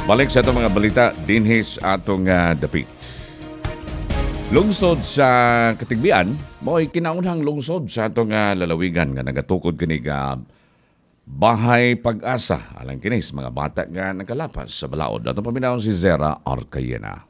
Balik sa itong mga balita, dinhis atong dapit. Lungsod sa Katigbian, mo'y kinaunhang lungsod sa itong lalawigan nga nagatukod kini Bahay Pag-asa. Alang kinis, mga bata nga nagkalapas sa balaod. Atong paminahon si Zera Arcayena.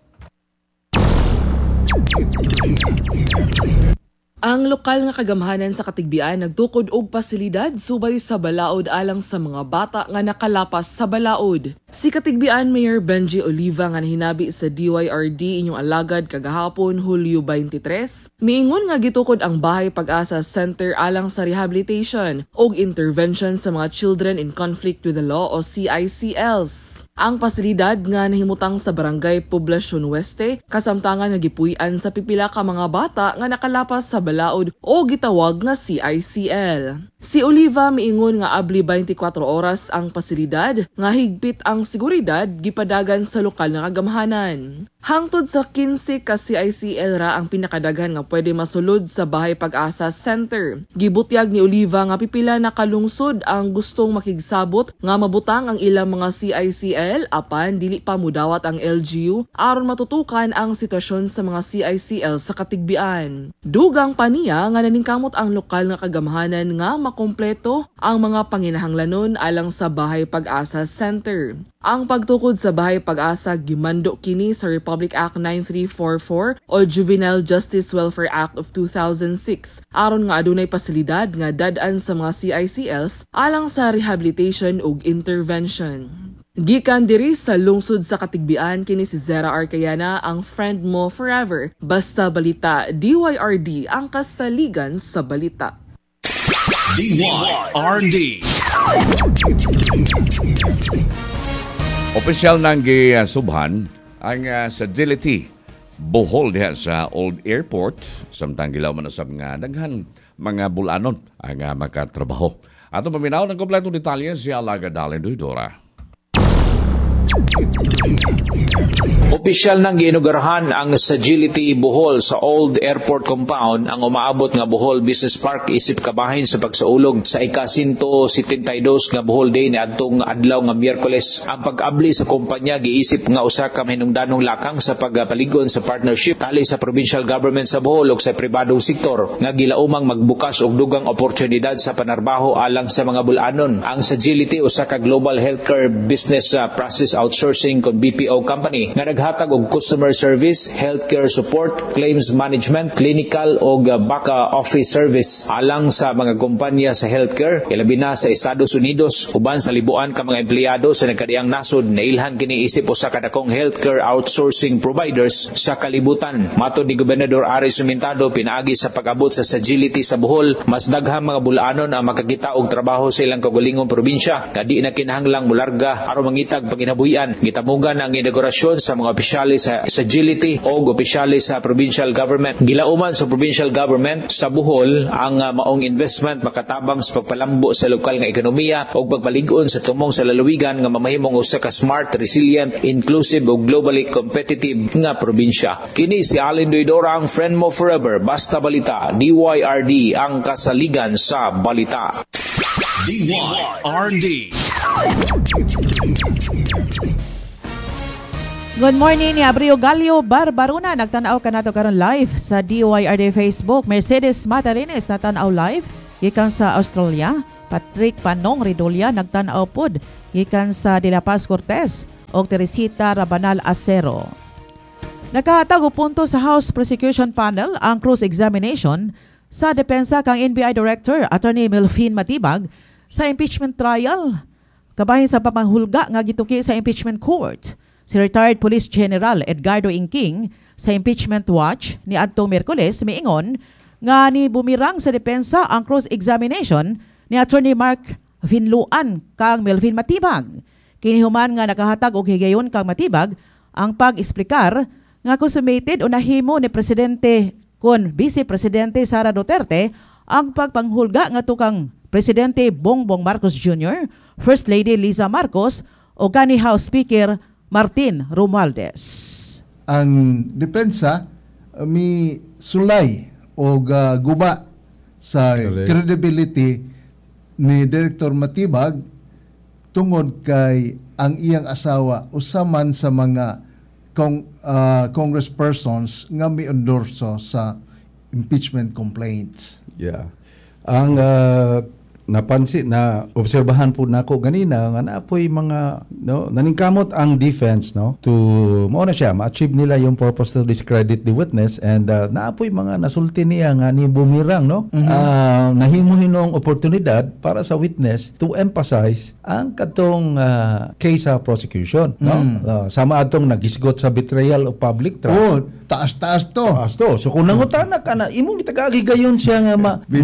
Ang lokal nga kagamhanan sa Katigbian nagtukod og pasilidad subay sa balaod alang sa mga bata nga nakalapas sa balaod. Si Katigbian Mayor Benji Oliva nga hinabi sa DYRD inyong alagad kagahapon Hulyo 23, miingon nga gitukod ang Bahay Pag-asa Center alang sa rehabilitation og intervention sa mga children in conflict with the law o CICLs. Ang pasilidad nga nahimutang sa Barangay Poblacion Oeste, kasamtangan nga gipuy-an sa pipila ka mga bata nga nakalapas sa balaod o gitawag nga CICL. Si Oliva miingon nga abli 24 oras ang pasilidad nga higpit ang seguridad gipadagan sa lokal nga kagamhanan. Hangtod sa 15 ka CICL ra ang pinakadaghan nga pwede masulod sa Bahay Pag-asa Center. Gibutyag ni Oliva nga pipila na kalungsod ang gustong makigsabot nga mabutang ang ilang mga CICL apan dili pa mudawat ang LGU aron matutukan ang sitwasyon sa mga CICL sa Katigbian. Dugang pa niya nga naningkamot ang lokal nga kagamhanan nga makompleto ang mga panginahanglanon alang sa Bahay Pag-asa Center. Ang pagtukod sa Bahay Pag-asa gimando kini sa Republic Act 9344 o Juvenile Justice Welfare Act of 2006 aron nga adunay pasilidad nga dad-an sa mga CICLs alang sa rehabilitation ug intervention. Gikan diri sa lungsod sa Katigbian kini si Zera Arcayena, ang friend mo forever. Basta balita, DYRD ang kasaligan sa balita. DYRD. Opisyal nang gisubhan ang sagility Bohol diha sa Old Airport, samtang gilaw man usab nga daghan mga bulanon ang makatrabaho. Ato paminaw ng kompletong detalye si Alaga Dalin Duidora. Opisyal nang giinugurahan ang Sagility Bohol sa Old Airport Compound ang umaabot nga Bohol Business Park isip kabahin sa pagsaulog sa ika-172 nga Bohol Day ni adtong adlaw nga Miyerkules. Ang pag-abli sa kumpanya giisip nga usa ka mahinungdanong lakang sa pagpaligon sa partnership tali sa provincial government sa Bohol ug sa pribadong sektor nga gilaumang magbukas og dugang oportunidad sa panarbaho alang sa mga bulanon. Ang Sagility usa ka global healthcare business process outsourcing kon BPO company nga naghatag og customer service, healthcare support, claims management, clinical o back office service alang sa mga kompanya sa healthcare, ilabi na sa Estados Unidos. Uban sa libuan ka mga empleyado sa nagkadiang nasod nailhan kini isip usa ka dakong healthcare outsourcing providers sa kalibutan. Matod ni Gobernador Ari Sumintado pinaagi sa pag-abot sa Sagility sa Bohol, mas daghang mga bulanon ang makakita og trabaho sa ilang kaugalingong probinsya nga di na kinahanglang mularga aron mangitag panginabuhian. Gitamugan ang inaugurasyon sa mga opisyales sa Sagility o opisyales sa provincial government. Gilauman sa provincial government sa Bohol ang maong investment makatabang sa pagpalambo sa lokal nga ekonomiya o pagpalig-on sa tumong sa lalawigan nga mamahimong usa ka smart, resilient, inclusive o globally competitive nga probinsya. Kini si Alin Duidora, ang friend mo forever. Basta balita, DYRD ang kasaligan sa balita. DYRD. Good morning, ni Abrio Galio Barbaruna. Nagtanaw ka nato karon live sa DYRD Facebook. Mercedes Matarines natanaw live gikan sa Australia. Patrick Panong Ridolia nagtanaw pod gikan sa De La Paz Cortez og Teresita Rabanal Acero. Nakahatag og punto sa House Prosecution Panel ang cross-examination sa depensa kang NBI Director Attorney Melvin Matibag sa impeachment trial kabahin sa papanghulga nga gituki sa impeachment court. Si retired Police General Edgardo Ingking sa impeachment watch ni adtong Miyerkules miingon nga ni bumirang sa depensa ang cross-examination ni Attorney Mark Vinluan kang Melvin Matibag. Kinihuman nga nakahatag og higayon kang Matibag ang pag-esplikar nga consummated o nahimo ni Presidente kon Vice Presidente Sara Duterte ang pagpanghulga nga tukang Presidente Bongbong Marcos Jr., First Lady Liza Marcos o kani House Speaker Martin Romualdez. Ang depensa may sulay o guba sa credibility ni Director Matibag tungod kay ang iyang asawa usaman sa mga congresspersons nga mi-endorso sa impeachment complaints. Yeah. Ang napansin na obserbahan po nako ganina nga naapoy mga naningkamot ang defense to mo na siya ma-achieve nila yung purpose to discredit the witness, and naapoy mga nasulti niya nga ni bumirang nahimo hinong oportunidad para sa witness to emphasize ang katong case sa prosecution sama atong nagisgot sa betrayal of public trust. Taas-taas to. So kung nangutana ka na imong itagagigayon siya nga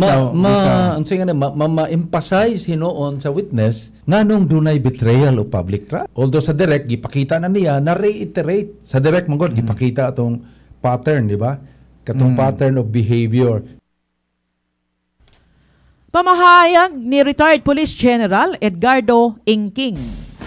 ma-emphasize hinoon sa witness nganong dunay betrayal of public trust. Although sa direct gipakita na niya na reiterate sa direct mangod gipakita atong pattern, di ba? Katong pattern of behavior. Pamahayag ni retired Police General Edgardo Ingking.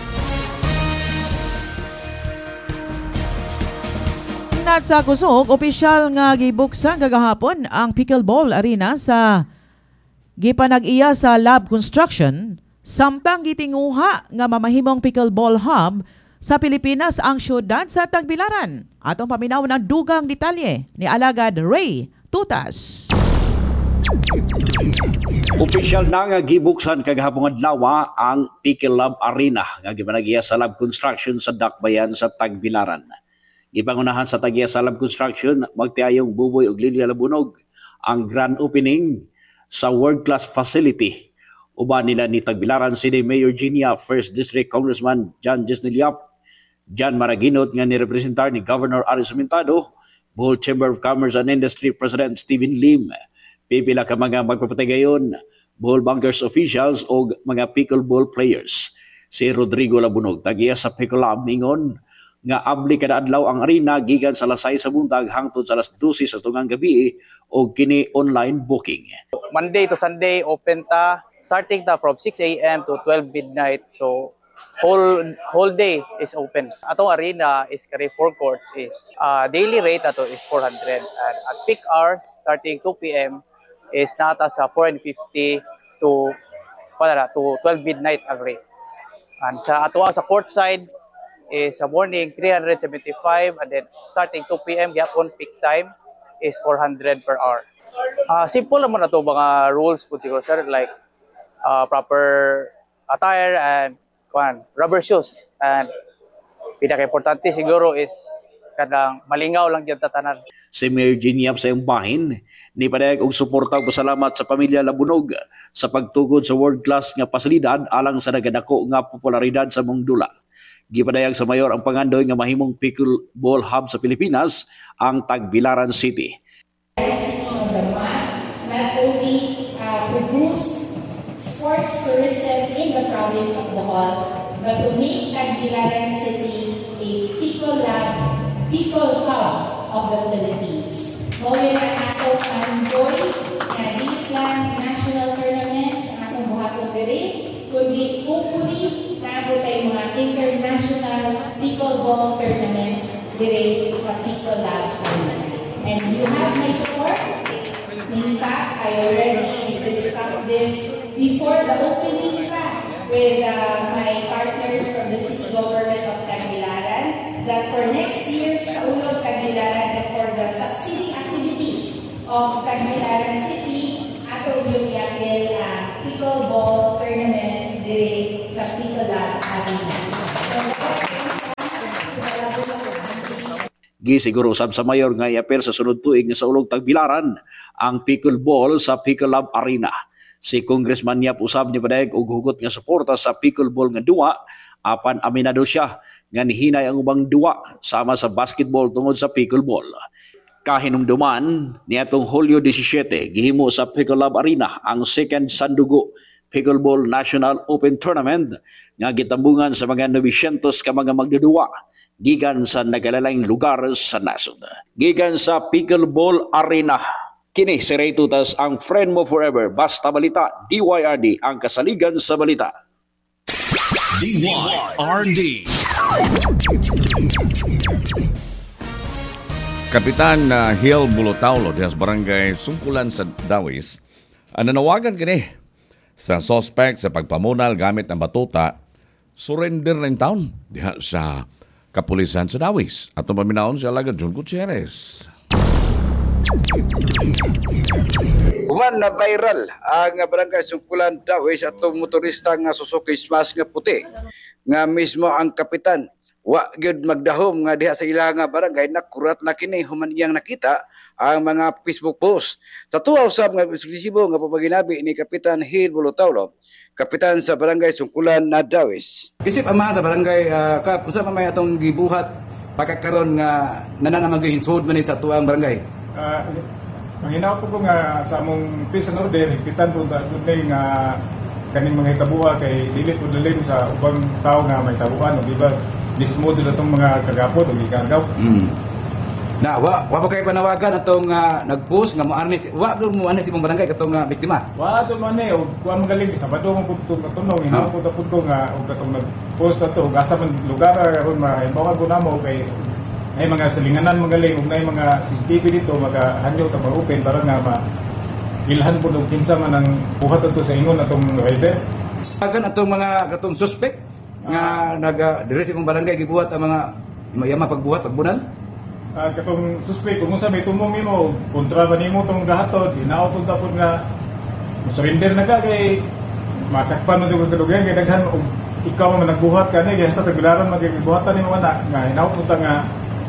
Nat sa kusog, opisyal nga gibuksan kagahapon ang pickleball arena sa gipanag-iya sa Lab Construction, samtang gitinguha nga mamahimong pickleball hub sa Pilipinas ang syudad sa Tagbilaran. Atong paminaw ng dugang detalye ni Alagad Ray Tutas. Opisyal na nga gibuksan kagahapon adlaw ang Pickle Lab Arena nga gipanag-iya sa Lab Construction sa Dakbayan sa Tagbilaran. Gipangunahan sa tagya sa Lab Construction, magtiayong Buboy ug Lilia Labunog ang grand opening sa world-class facility. Uban nila ni Tagbilaran City Mayor Ginia, 1st District Congressman John Jesniliap, John Maraginot nga nirepresentar ni Governor Aris Sumintado, Bohol Chamber of Commerce and Industry President Stephen Lim, pipila ka mga magpapatigayon, Bohol Bankers officials o mga pickleball players. Si Rodrigo Labunog, tagya sa Pickle Lab ningon, nga abli kada adlaw ang arena gikan sa lasay sa buntag hangtod sa alas 12 sa tungang gabi o kini online booking. Monday to Sunday open ta, starting ta from 6 a.m. to 12 midnight. So whole day is open. Atong arena is kari 4 courts is daily rate ato is 400, and at peak hours starting 2 p.m. is nata sa 450 to 12 midnight ang rate. And sa ato sa court side is sa morning 375, and then starting 2 p.m. gyapon peak time is 400 per hour. Simple naman na to mga rules po siguro sir, like proper attire and rubber shoes, and pinaka-importante siguro is kadang malingaw lang dyan tatanan. Si Mayor Giniap sa iyong bahin, ni padayag og suporta ug pasalamat sa pamilya Labunog sa pagtugod sa world-class nga pasilidad alang sa nagadako nga popularidad sa mong dula. Gipadayag sa mayor ang pangandoy nga mahimong pickleball hub sa Pilipinas ang Tagbilaran City. Not only to boost sports tourism in the province of Bohol, but to make Tagbilaran City a pickle hub of the Philippines. Mawin ang atong andoy na di lang national tournaments ang atong buhaton diri, kundi hopefully naabot ay mga international pickleball tournaments dire sa Pickle Lab. And you have my support. In fact, I already discussed this before the opening with my partners from the city government of Tagbilaran, that for next year's Saulog Tagbilaran and for the succeeding activities of Tagbilaran City, ato yung yapil pickleball tournament dire sa Pickle Lab Arena. Gisiguro usab sa mayor nga iapel sa sunod tuig nga sa Ulog Tagbilaran ang pickleball sa Pickle Lab Arena. Si Congressman Yap usab ni padayag og hugot nga suporta sa pickleball nga duwa, apan aminado siya nga nihinay ang ubang duwa sama sa basketball tungod sa pickleball. Kahinumduman niadtong Hulyo 17 gihimo sa Pickle Lab Arena ang second Sandugo Pickleball National Open Tournament nga gitambungan sa mga 900 ka mga magdudua gikan sa nagalalayng lugar sa nasod. Gikan sa Pickleball Arena, kini si Ray Tutas, ang friend mo forever. Basta Balita, DYRD, ang kasaligan sa balita. DYRD. Kapitan Hill Bulotaulo dias Barangay Sungkulan sa Dawis, nanawagan kini sa suspect sa pagpamunal gamit ng batuta surrender na yung taon diha sa kapulisan sa Dawis. Atong paminaon si Alagad John Gutierrez. Human na viral ang barangay Sungkulan Dawis atong motorista nga Suzuki Smash nga puti nga mismo ang kapitan wa gyud magdahom nga diha sa ilang barangay nakurat na kini human iyang nakita ang mga Facebook post. Sa tuwa usab nga eksklusibo nga papaginabi ni Kapitan Hil Bulutaulo, kapitan sa barangay Sungkulan na Dawis. Isip amahan sa barangay kap usa pa may atong gibuhat pagkakaron nga nananamagihinsud man sa tuang barangay. Manginaw po ko nga sa among peace and order, higpitan po tunay nga kaning mga hitabuha kay dili po lalim sa ubang tao nga may tabuhan o diba mismo dito itong mga kagapon o gigagaw. Na wa pa kay panawagan atong nag-post nga moani wa gyud mo ani si imong barangay katong biktima. Wa to man eh og kuan magaling Sabado mo pud katunong hinaw po tapod ko nga og katong nag-post ato asa man lugar aron mahibawan ko namo kay ay mga salinganan magaling ug nay mga CCTV dito magahanyo ta ma-open para nga ilhan po og kinsa man ang buhat ato sa ingon atong rider. Agan atong mga katong suspect nga nag-dire sa imong barangay gibuhat ang mga yama pagbuhat pagbunan. Katong suspect kung sa may tumong nimo kontra ba nimo tong gahatod inautod tapod nga surrender na ka kay masakpan mo dugay kadugay kay daghan og ikaw man nagbuhat kani kay sa tagbilaran magibuhatan nimo ana nga inautod ta nga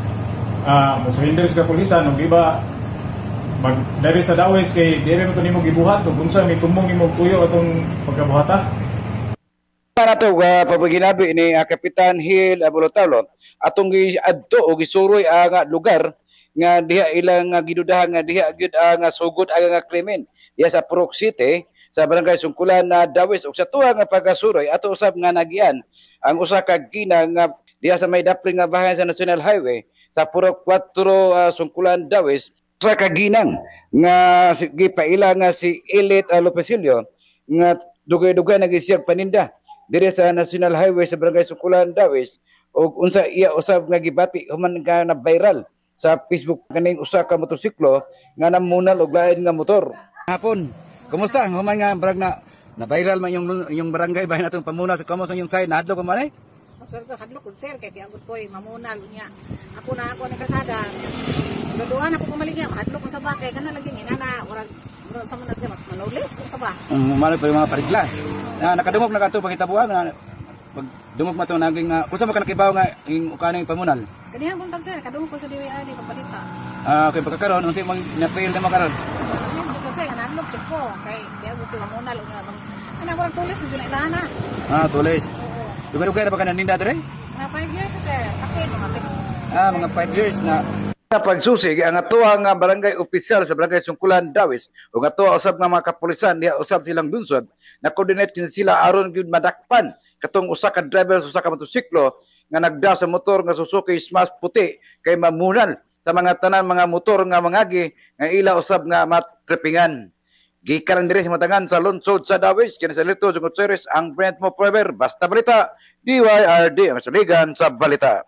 mo surrender sa kapulisan ug di ba magdari sa Dawis kay dire mo to nimo gibuhat ug unsa may tumong nimo tuyo atong pagkabuhata. Para to pabaginabi ni Kapitan Hil Bulutaulo atong giadto o gisuroy ang lugar nga diha ilang gidudahan nga diha gyud ang sugod ang krimen diha sa Purok City sa barangay Sungkulan na Dawis ug sa tuwa nga pagasuroy ato usab nga nagian ang usa ka ginang nga diha sa may dapling nga bahayan sa National Highway sa Purok 4 Sungkulan Dawis usa ka ginang nga gipaila nga si Elite Lopesilio nga dugay-dugay nagisiyag paninda dire sa National Highway sa barangay Sungkulan Dawis ug unsa iya usab nga gibati human nga na viral sa Facebook kaning usa ka motorsiklo nga namunal og lain nga motor. Hapon, kumusta? Human nga brag na viral man yung barangay bahin atong pamuna sa kamo sa yung side nadlo pa man Sir, hadlok ko sir kay tiagot ko mamunal unya. Ako na ako ni kasada. Duduan ako pumaligya, hadlok ko sa bakay kana lagi inana urag sa manas siya manulis sa ba. Malay pa yung mga parigla. Nakadungog na kato pagitabuhan na pagdungog man to naging unsa man nakibaw nga ing ukaning pamunal. Kaniya buntag sir, kadungog ko sa DWI pagbalita. Okay pagkakaron unsa mang na-fail na makaron. Yan ko sir, hadlok ko kay tiagot ko mamunal unya. Ana ko tulis mo na ilana. Tulis. Dugay-dugay na ba ka naninda dire? Mga 5 years sir, kapit mga 6. Mga 5 years na pagsusig ang atuwa nga barangay opisyal sa barangay Sungkulan Dawis ug atuwa usab nga mga kapulisan diha usab silang bunsod na coordinate kin sila aron gyud madakpan katong usa ka driver sa usa ka motorsiklo nga nagda sa motor nga Suzuki Smash puti kay mamunal sa mga tanan mga motor nga mangagi nga ila usab nga matrepingan. Gikaran diri sa matangan sa lungsod sa Dawis kini sa Lito Gutierrez ang Brent Mo Forever basta balita DYRD ang saligan sa balita.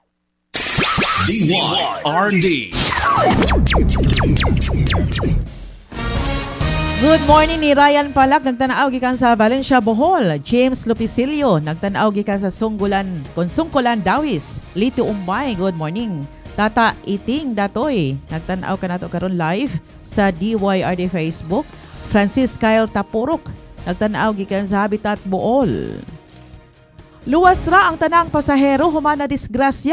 DYRD. Good morning ni Ryan Palak nagtanaw gikan sa Valencia Bohol. James Lupisilio nagtanaw gikan sa Sungkulan Dawis. Lito Umbay, good morning. Tata Iting Datoy nagtanaw kanato karon live sa DYRD Facebook. Francis Kyle Tapurok nagtanaw gikan sa Habitat Bohol. Luwas ra ang tanang pasahero human na disgrasya